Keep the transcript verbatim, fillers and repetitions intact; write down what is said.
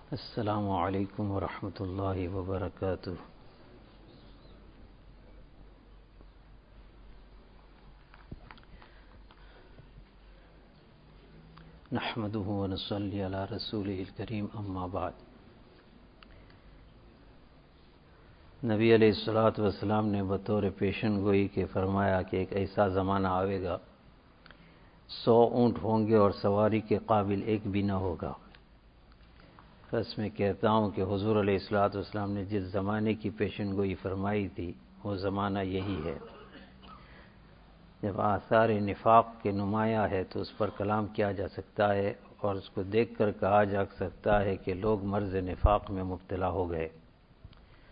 अस्सलामु अलैकुम वरहमतुल्लाहि वबरकातुह। नहमदुहु व नसल्ली अला रसूलिहिल करीम, अम्मा बाद। नबी अलैहिस्सलातु वस्सलाम ने बतौर पेशन गोई के फरमाया कि एक ऐसा ज़माना आवेगा, सौ ऊँट होंगे और सवारी के काबिल एक भी न होगा। बस मैं कहता हूँ कि हुज़ूर अलैहिस्सलातु वस्सलाम ने जिस ज़माने की पेशन गोई फरमाई थी वो ज़माना यही है। जब आसार निफाक के नुमाया है तो उस पर कलाम किया जा सकता है और उसको देख कर कहा जा सकता है कि लोग मर्ज़ निफाक में मुब्तला हो गए।